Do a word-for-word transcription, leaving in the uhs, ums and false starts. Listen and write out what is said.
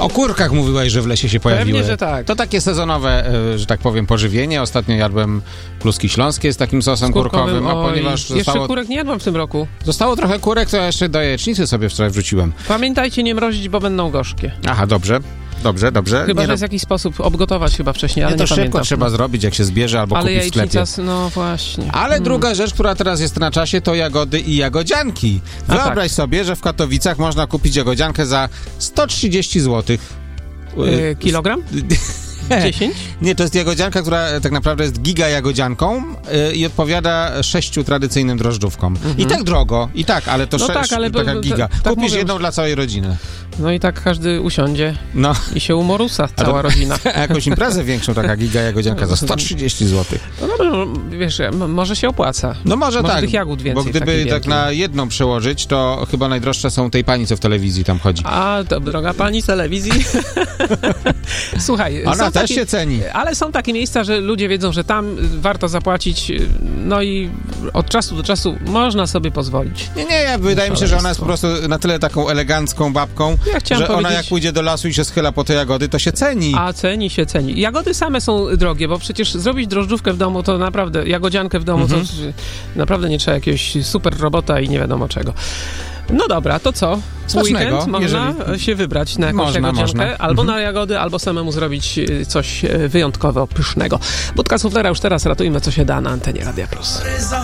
O kurkach mówiłeś, że w lesie się pojawiły. Pewnie, że tak. To takie sezonowe, że tak powiem, pożywienie. Ostatnio jadłem kluski śląskie z takim sosem kurkowym, a ponieważ Jeszcze zostało, kurek nie jadłem w tym roku. zostało trochę kurek, to ja jeszcze do jajecznicy sobie wczoraj wrzuciłem. Pamiętajcie nie mrozić, bo będą gorzkie. Aha, dobrze. Dobrze, dobrze. Chyba, nie że jest jakiś sposób obgotować chyba wcześniej, ale nie, nie to szybko pamiętam. trzeba zrobić, jak się zbierze albo ale kupić w sklepie. jajecznica, no właśnie. Ale hmm. druga rzecz, która teraz jest na czasie, to jagody i jagodzianki. Wyobraź tak. sobie, że w Katowicach można kupić jagodziankę za sto trzydzieści złotych. Yy, kilogram? dziesięć? Nie, to jest jagodzianka, która tak naprawdę jest giga jagodzianką yy, i odpowiada sześciu tradycyjnym drożdżówkom. Mhm. I tak drogo, i tak, ale to No sze- tak, ale taka bo- giga. tak- tak Kupisz mówią, jedną że- dla całej rodziny. No i tak każdy usiądzie No. i się umorusa A cała to- rodzina. A jakąś imprezę większą, taka giga jagodzianka za sto trzydzieści złotych. No dobrze, no, wiesz, m- może się opłaca. No może, Może tak, tych jagód więcej bo w gdyby takiej tak wielkiej. na jedną przełożyć, to chyba najdroższe są tej pani, co w telewizji tam chodzi. A, to droga pani z telewizji. Słuchaj, Ona są też takie, się ceni. ale są takie miejsca, że ludzie wiedzą, że tam warto zapłacić, no i od czasu do czasu można sobie pozwolić. Nie, nie, ja, wydaje mi się, że ona jest po prostu na tyle taką elegancką babką, Ja chciałam że ona powiedzieć- jak pójdzie do lasu i się schyla po te jagody, to się ceni. A ceni się ceni. Jagody same są drogie, bo przecież zrobić drożdżówkę w domu to naprawdę, jagodziankę w domu Mhm. to naprawdę nie trzeba jakiegoś super robota i nie wiadomo czego. No dobra, to co? W Smacznego, weekend można jeżeli- się wybrać na jakąś Można, jagodziankę, można. albo Mhm. na jagody, albo samemu zrobić e, coś e, wyjątkowo pysznego. Budka Suflera już teraz ratujmy, co się da na antenie Radia Plus.